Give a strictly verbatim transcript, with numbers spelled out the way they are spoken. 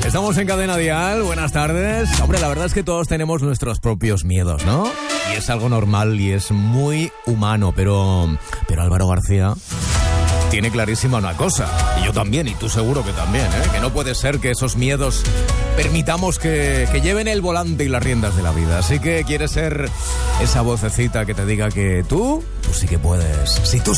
Estamos en Cadena Dial, buenas tardes. Hombre, la verdad es que todos tenemos nuestros propios miedos, ¿no? Y es algo normal y es muy humano, pero, pero Álvaro García tiene clarísima una cosa, y yo también, y tú seguro que también, ¿eh? Que no puede ser que esos miedos permitamos que, que lleven el volante y las riendas de la vida. Así que quieres ser esa vocecita que te diga que tú, tú sí que puedes. Si tú